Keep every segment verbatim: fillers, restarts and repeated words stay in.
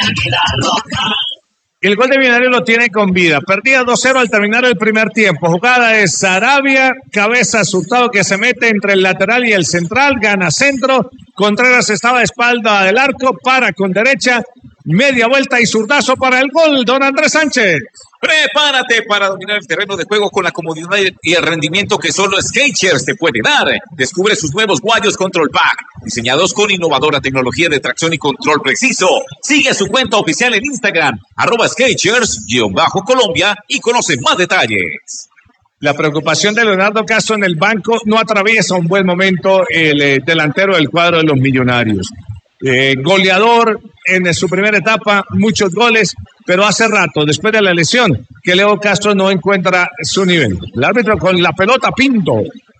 El gol de Millonarios lo tiene con vida. Perdía dos cero al terminar el primer tiempo. Jugada de Sarabia, cabeza Hurtado que se mete entre el lateral y el central, gana centro. Contreras estaba a espalda del arco, para con derecha, media vuelta y zurdazo para el gol, don Andrés Sánchez. Prepárate para dominar el terreno de juego con la comodidad y el rendimiento que solo Skechers te puede dar. Descubre sus nuevos guayos Control Pack, diseñados con innovadora tecnología de tracción y control preciso. Sigue su cuenta oficial en Instagram, arroba Skechers-Colombia y conoce más detalles. La preocupación de Leonardo Castro en el banco, no atraviesa un buen momento el eh, delantero del cuadro de los Millonarios. Eh, goleador en su primera etapa, muchos goles, pero hace rato, después de la lesión, que Leo Castro no encuentra su nivel. El árbitro con la pelota, Pinto.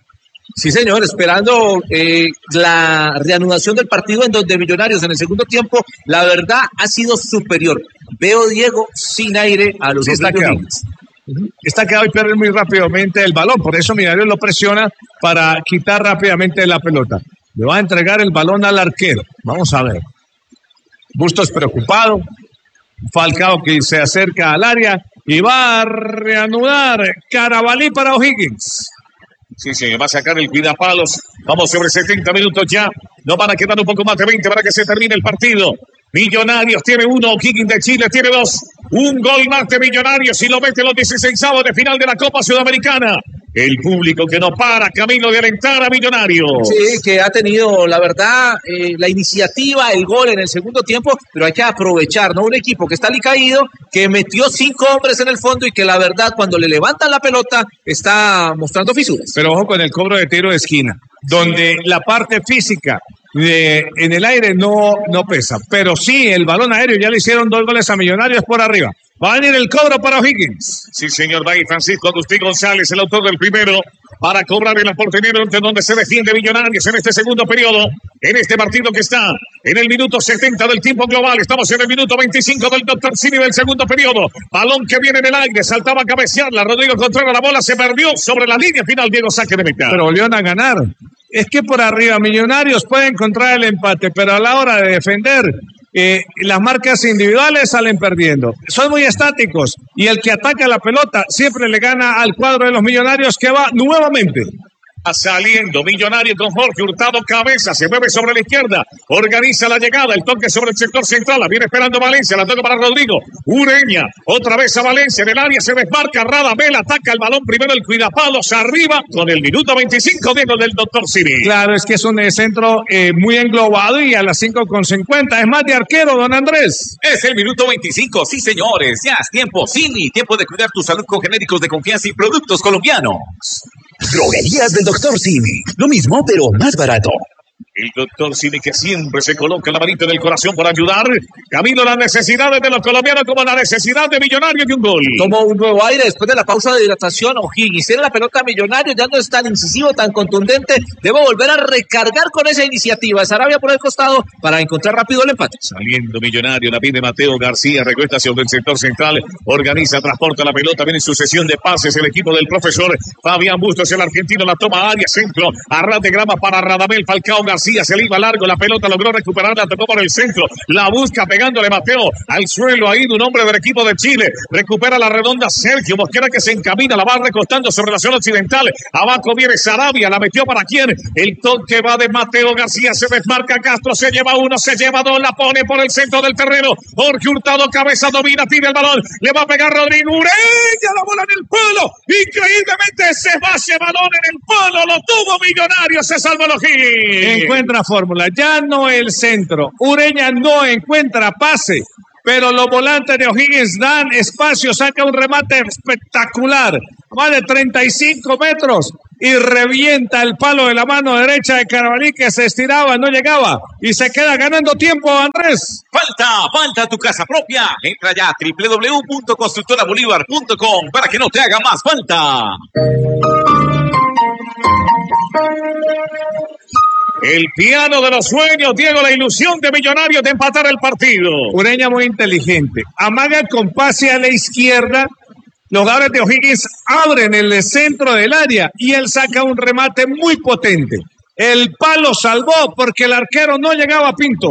Sí, señor, esperando eh, la reanudación del partido en donde Millonarios en el segundo tiempo, la verdad, ha sido superior. Veo Diego sin aire a los sí, está quedado. Está quedado y pierde muy rápidamente el balón, por eso Millonarios lo presiona para quitar rápidamente la pelota. Le va a entregar el balón al arquero. Vamos a ver. Bustos preocupado. Falcao que se acerca al área y va a reanudar. Carabalí para O'Higgins. Sí, señor, va a sacar el cuidapalos. Vamos sobre setenta minutos ya. No van a quedar un poco más de veinte para que se termine el partido. Millonarios tiene uno, O'Higgins de Chile tiene dos. Un gol más de Millonarios y lo mete los dieciseisavos de final de la Copa Sudamericana. El público que no para, camino de alentar a Millonarios. Sí, que ha tenido, la verdad, eh, la iniciativa, el gol en el segundo tiempo, pero hay que aprovechar, ¿no? Un equipo que está alicaído, que metió cinco hombres en el fondo y que la verdad, cuando le levantan la pelota, está mostrando fisuras. Pero ojo con el cobro de tiro de esquina, donde la parte física de, en el aire no, no pesa, pero sí el balón aéreo, ya le hicieron dos goles a Millonarios por arriba. Va a venir el cobro para O'Higgins. Sí, señor, va ahí Francisco Agustín González, el autor del primero, para cobrar el aportero entre donde se defiende Millonarios en este segundo periodo, en este partido que está en el minuto setenta del tiempo global. Estamos en el minuto veinticinco del doctor Cini del segundo periodo. Balón que viene en el aire, saltaba a cabecearla. Rodrigo Contreras, la bola se perdió sobre la línea final. Diego saque de meta. Pero volvieron a ganar. Es que por arriba Millonarios puede encontrar el empate, pero a la hora de defender, eh, las marcas individuales salen perdiendo. Son muy estáticos y el que ataca la pelota siempre le gana al cuadro de los Millonarios, que va nuevamente. Saliendo Millonario con Jorge Hurtado, cabeza, se mueve sobre la izquierda, organiza la llegada, el toque sobre el sector central, la viene esperando Valencia, la toca para Rodrigo, Ureña, otra vez a Valencia, en el área se desmarca, Radamel ataca el balón, primero el cuidapalos arriba, con el minuto veinticinco Diego del doctor Cini. Claro, es que es un centro eh, muy englobado y a las cinco con cincuenta, es más de arquero, don Andrés. Es el minuto veinticinco, sí señores, ya es tiempo, Cini, tiempo de cuidar tu salud con genéricos de confianza y productos colombianos. Droguerías del doctor Cini. Lo mismo, pero más barato. El doctor Cini, que siempre se coloca la manita del corazón para ayudar. Camino las necesidades de los colombianos como la necesidad de Millonarios de un gol. Tomó un nuevo aire después de la pausa de hidratación. O'Higgins tiene la pelota Millonario, ya no es tan incisivo, tan contundente. Debe volver a recargar con esa iniciativa. Sarabia por el costado para encontrar rápido el empate. Saliendo Millonario, la pide Mateo García, recuesta hacia el sector central, organiza, transporta la pelota, viene sucesión de pases el equipo del profesor Fabián Bustos, el argentino, la toma área, centro, arrate grama para Radamel, Falcao García. Se le iba largo, la pelota logró recuperarla, tocó por el centro, la busca pegándole Mateo al suelo, ahí de un hombre del equipo de Chile, recupera la redonda Sergio Mosquera, que se encamina, la va recostando sobre la zona occidental, abajo viene Sarabia, la metió para quién, el toque va de Mateo García, se desmarca Castro, se lleva uno, se lleva dos, la pone por el centro del terreno, Jorge Hurtado, cabeza, domina, tira el balón, le va a pegar Rodrigo Ureña, la bola en el palo, increíblemente se va ese balón en el palo, lo tuvo Millonario, se salva los Higgins. Encuentra fórmula, ya no el centro. Ureña no encuentra pase, pero los volantes de O'Higgins dan espacio, saca un remate espectacular, más de treinta y cinco metros y revienta el palo de la mano derecha de Carabalí, que se estiraba, no llegaba y se queda ganando tiempo, Andrés. Falta, falta tu casa propia. Entra ya a doble u doble u doble u punto constructora bolívar punto com para que no te haga más falta. El piano de los sueños, Diego, la ilusión de Millonarios de empatar el partido. Ureña muy inteligente, amaga con pase a la izquierda, los jugadores de O'Higgins abren el centro del área y él saca un remate muy potente. El palo salvó porque el arquero no llegaba a Pinto.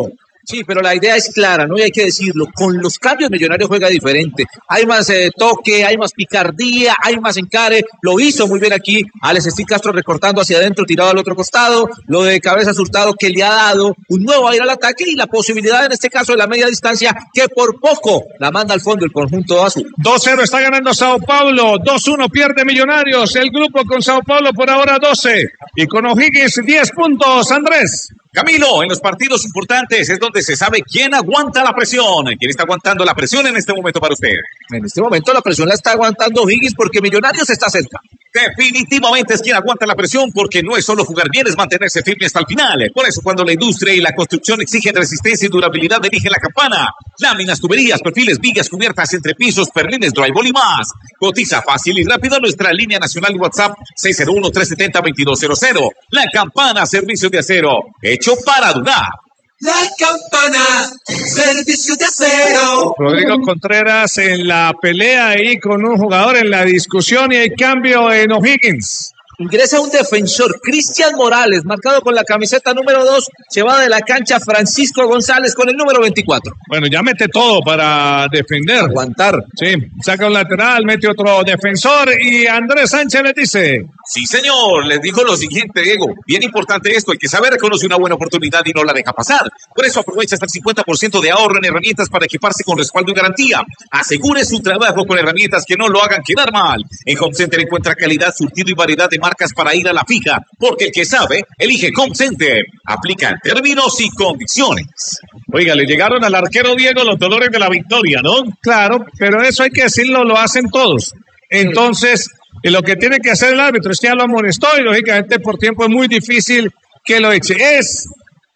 Sí, pero la idea es clara, ¿no? Y hay que decirlo, con los cambios Millonarios juega diferente. Hay más eh, toque, hay más picardía, hay más encare. Lo hizo muy bien aquí Alex Steve Castro recortando hacia adentro, tirado al otro costado. Lo de Cabeza Hurtado que le ha dado un nuevo aire al ataque y la posibilidad en este caso de la media distancia que por poco la manda al fondo el conjunto azul. dos cero está ganando Sao Paulo, dos uno pierde Millonarios. El grupo con Sao Paulo por ahora doce y con O'Higgins diez puntos, Andrés. Camilo, en los partidos importantes es donde se sabe quién aguanta la presión. ¿Quién está aguantando la presión en este momento para usted? En este momento la presión la está aguantando O'Higgins porque Millonarios está cerca. Definitivamente es quien aguanta la presión porque no es solo jugar bien, es mantenerse firme hasta el final. Por eso cuando la industria y la construcción exigen resistencia y durabilidad, elige La Campana. Láminas, tuberías, perfiles, vigas, cubiertas, entrepisos, perlines, drywall y más. Cotiza fácil y rápido nuestra línea nacional WhatsApp seis cero uno, tres siete cero, dos dos cero cero. La Campana, servicio de acero, hecho para durar. La Campana, servicio de acero. Rodrigo Contreras en la pelea ahí con un jugador en la discusión y hay cambio en O'Higgins. Ingresa un defensor, Cristian Morales, marcado con la camiseta número dos. Se va de la cancha Francisco González con el número veinticuatro. Bueno, ya mete todo para defender. Aguantar. Sí, saca un lateral, mete otro defensor y Andrés Sánchez le dice... Sí, señor, les dijo lo siguiente, Diego. Bien importante esto, el que sabe reconoce una buena oportunidad y no la deja pasar. Por eso aprovecha hasta el cincuenta por ciento de ahorro en herramientas para equiparse con respaldo y garantía. Asegure su trabajo con herramientas que no lo hagan quedar mal. En Home Center encuentra calidad, surtido y variedad de marcas para ir a la fija, porque el que sabe, elige Home Center. Aplica en términos y condiciones. Oiga, le llegaron al arquero Diego los dolores de la victoria, ¿no? Claro, pero eso hay que decirlo, lo hacen todos. Entonces... Y lo que tiene que hacer el árbitro es que ya lo amonestó y lógicamente por tiempo es muy difícil que lo eche. Es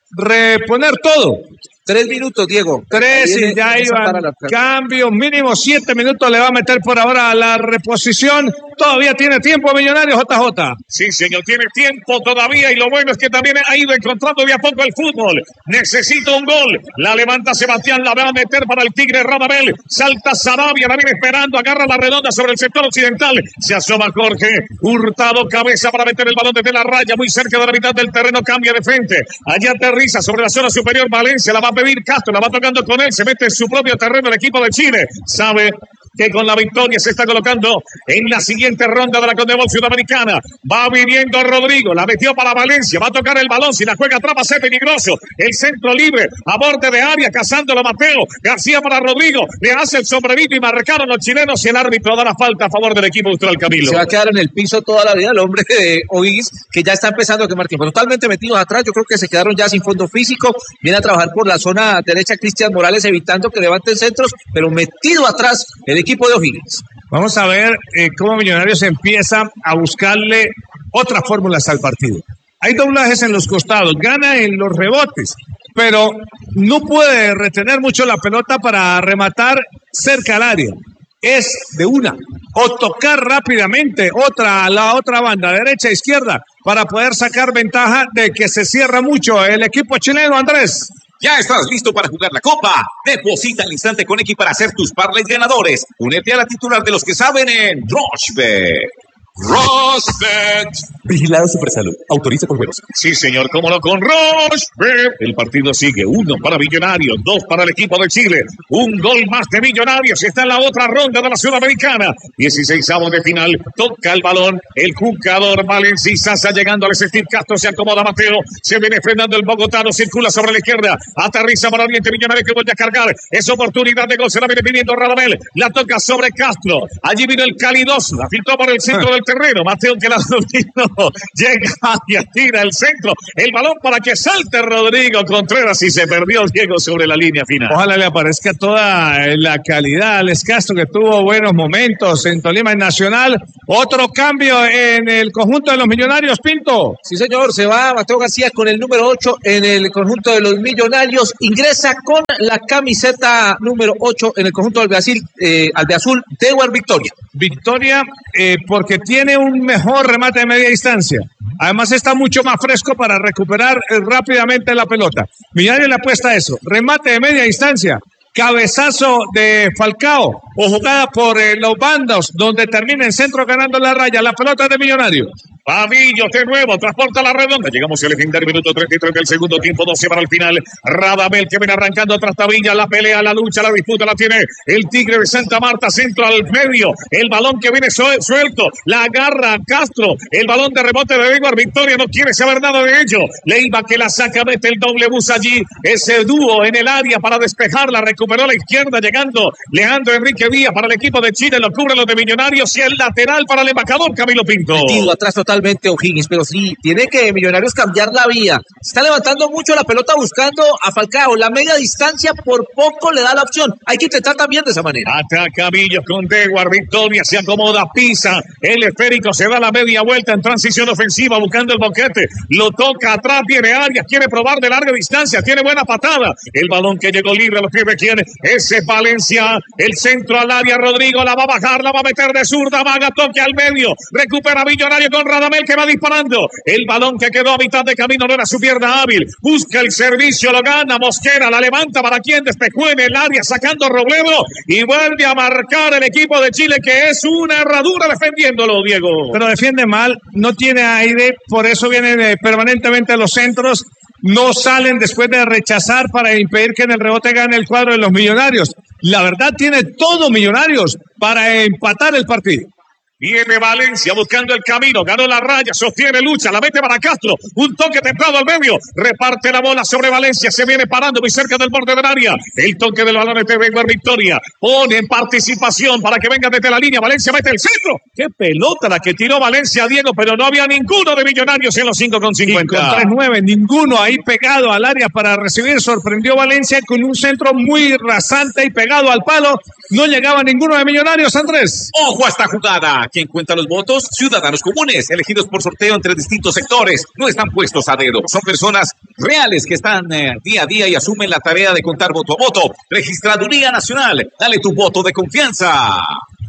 reponer todo. Tres minutos, Diego. Tres y ya iba. Cambio mínimo, siete minutos le va a meter por ahora a la reposición. Todavía tiene tiempo Millonarios, J J. Sí, señor, tiene tiempo todavía y lo bueno es que también ha ido encontrando de a poco el fútbol. Necesita un gol. La levanta Sebastián, la va a meter para el Tigre Radamel. Salta Sarabia, la viene esperando, agarra la redonda sobre el sector occidental. Se asoma Jorge Hurtado, cabeza para meter el balón desde la raya, muy cerca de la mitad del terreno, cambia de frente. Allá aterriza sobre la zona superior Valencia, la va a pedir Castro, la va tocando con él, se mete en su propio terreno el equipo de Chile. Sabe que con la victoria se está colocando en la siguiente ronda de la Conmebol Sudamericana. Va viniendo Rodrigo, la metió para Valencia, va a tocar el balón, si la juega atrás va a ser peligroso. El centro libre, a borde de área, cazándolo Mateo. García para Rodrigo, le hace el sombrerito y marcaron los chilenos y el árbitro da la falta a favor del equipo austral, Camilo. Se va a quedar en el piso toda la vida el hombre de O'Higgins, que ya está empezando a quemar tiempo. Totalmente metidos atrás, yo creo que se quedaron ya sin fondo físico. Viene a trabajar por la zona derecha Cristian Morales, evitando que levanten centros, pero metido atrás el equipo de O'Higgins. Vamos a ver eh, cómo Millonarios empieza a buscarle otras fórmulas al partido. Hay doblajes en los costados, gana en los rebotes, pero no puede retener mucho la pelota para rematar cerca al área. Es de una, o tocar rápidamente otra a la otra banda, derecha, izquierda, para poder sacar ventaja de que se cierra mucho el equipo chileno, Andrés. ¿Ya estás listo para jugar la Copa? Deposita al instante con X para hacer tus parlays ganadores. Únete a la titular de los que saben en Rochebet. Rochebet. Vigilado Supersalud. Autoriza por juegos. Sí, señor, cómo no, con Rochebet. El partido sigue. Uno para Millonarios, dos para el equipo de Chile. Un gol más de Millonarios. Está en la otra ronda de la Sudamericana. dieciseisavos de final. Toca el balón. El jugador Valencia Sasa llegando al Steve Castro. Se acomoda Mateo. Se viene frenando el bogotano. Circula sobre la izquierda. Aterriza para Oriente Millonarios que vuelve a cargar. Es oportunidad de gol. Se la viene pidiendo Radamel. La toca sobre Castro. Allí vino el calidoso. La filtró por el centro del terreno. Mateo que la dominó. Llega y tira el centro. El balón para que salte Rodrigo Contreras y se perdió Diego sobre la línea final. Ojalá le aparezca toda la calidad al Castro, que tuvo buenos momentos en Tolima y Nacional. Otro cambio en el conjunto de los Millonarios, Pinto. Sí, señor, se va Mateo García con el número ocho en el conjunto de los Millonarios. Ingresa con la camiseta número ocho en el conjunto albiazul, eh, albiazul Dewar Victoria. Victoria eh, porque tiene un mejor remate de media distancia. Además está mucho más fresco para recuperar eh, rápidamente la pelota. Millonarios le apuesta a eso. Remate de media distancia. Cabezazo de Falcao o jugada por eh, los bandos donde termina en centro ganando la raya. La pelota de Millonarios. Pavillo de nuevo, transporta la redonda. Llegamos al legendario minuto treinta y tres del segundo tiempo, doce para el final. Radamel que viene arrancando tras Tavilla, la pelea, la lucha, la disputa la tiene el Tigre de Santa Marta, centro al medio. El balón que viene suelto, la agarra Castro. El balón de rebote de Edward Victoria, no quiere saber nada de ello. Leiva que la saca, mete el doble bus allí. Ese dúo en el área para despejarla, recuperó a la izquierda, llegando Leandro Enrique Díaz para el equipo de Chile, lo cubre los de Millonarios y el lateral para el embajador Camilo Pinto. Metido atrás totalmente O'Higgins, pero sí, tiene que Millonarios cambiar la vía. Está levantando mucho la pelota buscando a Falcao. La media distancia por poco le da la opción. Hay que intentar también de esa manera. Ataca Villos con Dewar, Victoria se acomoda, pisa. El esférico se da la media vuelta en transición ofensiva buscando el boquete. Lo toca atrás, tiene Arias, quiere probar de larga distancia, tiene buena patada. El balón que llegó libre a los pies de quién. Ese es Valencia. El centro al área, Rodrigo la va a bajar, la va a meter de zurda, vaga, toque al medio. Recupera Millonario con Radamel que va disparando. El balón que quedó a mitad de camino no era su pierna hábil. Busca el servicio, lo gana Mosquera, la levanta para quien despejó en el área sacando Robledo y vuelve a marcar el equipo de Chile que es una herradura defendiéndolo, Diego. Pero defiende mal, no tiene aire, por eso vienen eh, permanentemente a los centros. No salen después de rechazar para impedir que en el rebote gane el cuadro de los Millonarios. La verdad tiene todo Millonarios para empatar el partido. Viene Valencia buscando el camino, ganó la raya, sostiene, lucha, la mete para Castro, un toque templado al medio, reparte la bola sobre Valencia, se viene parando muy cerca del borde del área, el toque del balón de Benguer Victoria, pone en participación para que venga desde la línea, Valencia mete el centro, qué pelota la que tiró Valencia, Diego, pero no había ninguno de Millonarios en los cinco con cincuenta. tres nueve, ninguno ahí pegado al área para recibir, sorprendió Valencia con un centro muy rasante y pegado al palo, no llegaba ninguno de Millonarios, Andrés. Ojo a esta jugada. ¿Quién cuenta los votos? Ciudadanos comunes, elegidos por sorteo entre distintos sectores. No están puestos a dedo. Son personas reales que están eh, día a día y asumen la tarea de contar voto a voto. Registraduría Nacional. Dale tu voto de confianza.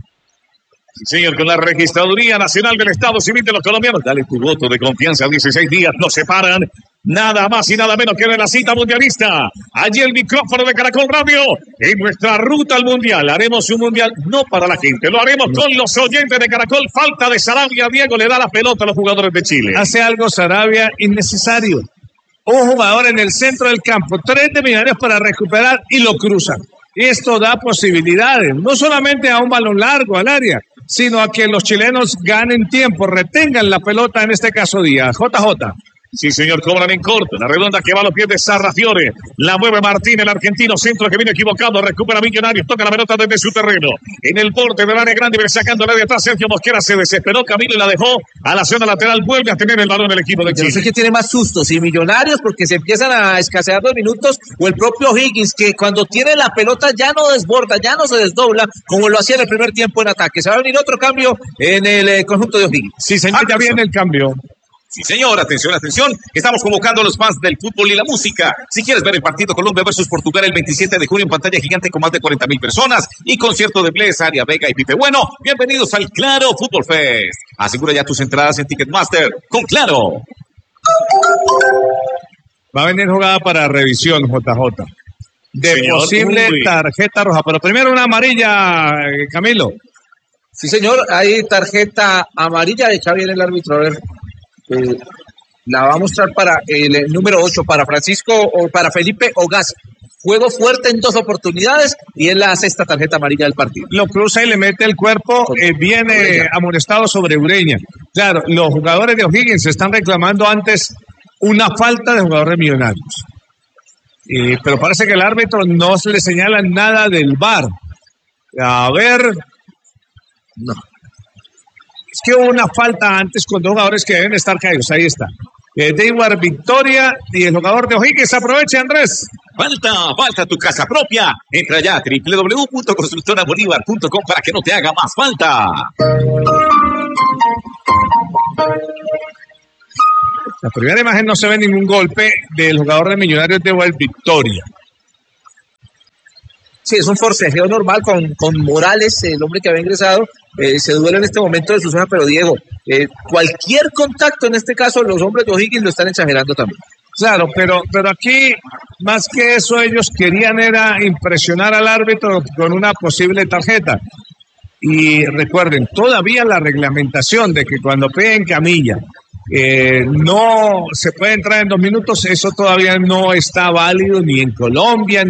Sí, señor, con la Registraduría Nacional del Estado Civil de los Colombianos. Dale tu voto de confianza. dieciséis días nos separan. Nada más y nada menos que de la cita mundialista. Allí el micrófono de Caracol Radio. En nuestra ruta al mundial. Haremos un mundial no para la gente. Lo haremos con los oyentes de Caracol. Falta de Sarabia. Diego le da la pelota a los jugadores de Chile. Hace algo Sarabia innecesario. Un jugador en el centro del campo. Tres de Millonarios para recuperar y lo cruzan. Esto da posibilidades. No solamente a un balón largo al área, sino a que los chilenos ganen tiempo, retengan la pelota, en este caso Díaz. J J. Sí, señor, cobran en corto. La redonda que va a los pies de Sarrafiore. La mueve Martín, el argentino. Centro que viene equivocado. Recupera Millonarios. Toca la pelota desde su terreno. En el borde del área grande, viene sacándola de atrás. Sergio Mosquera se desesperó. Camilo y la dejó a la zona lateral. Vuelve a tener el balón el equipo de Chile. Yo no sé qué tiene más susto, si Millonarios, porque se empiezan a escasear los minutos, o el propio Higgins, que cuando tiene la pelota ya no desborda, ya no se desdobla, como lo hacía en el primer tiempo en ataque. Se va a venir otro cambio en el eh, conjunto de Higgins. Sí, señor, ya viene el cambio. Sí, señor, atención, atención. Estamos convocando a los fans del fútbol y la música. Si quieres ver el partido Colombia versus Portugal el veintisiete de junio en pantalla gigante con más de cuarenta mil personas y concierto de Bless, Aria Vega y Pipe Bueno, bienvenidos al Claro Fútbol Fest. Asegura ya tus entradas en Ticketmaster con Claro. Va a venir jugada para revisión, J J. De Señor, posible uy. tarjeta roja. Pero primero una amarilla, eh, Camilo. Sí, señor, hay tarjeta amarilla de Xavi en el árbitro. A ver, eh, la va a mostrar para el, eh, número ocho, para Francisco o para Felipe Ogaz. Juego fuerte en dos oportunidades y es la sexta tarjeta amarilla del partido. Lo cruza y le mete el cuerpo, eh, viene Ureña. amonestado sobre Ureña. Claro, los jugadores de O'Higgins están reclamando antes una falta de jugador de Millonarios. Eh, pero parece que el árbitro no se le señala nada del V A R. A ver. No. Es que hubo una falta antes con dos jugadores que deben estar caídos. Ahí está. Eh, Dewar Victoria y el jugador de O'Higgins. Aproveche, Andrés. Falta, falta tu casa propia. Entra ya a doble u doble u doble u punto constructora bolívar punto com para que no te haga más falta. La primera imagen no se ve ningún golpe del jugador de Millonarios de Dewar Victoria. Sí, es un forcejeo normal con, con Morales, el hombre que había ingresado. Eh, se duele en este momento de su zona, pero Diego, eh, cualquier contacto, en este caso los hombres de O'Higgins lo están exagerando también. Claro, pero, pero aquí, más que eso, ellos querían era impresionar al árbitro con una posible tarjeta. Y recuerden, todavía la reglamentación de que cuando peguen camilla eh, no se puede entrar en dos minutos, eso todavía no está válido ni en Colombia,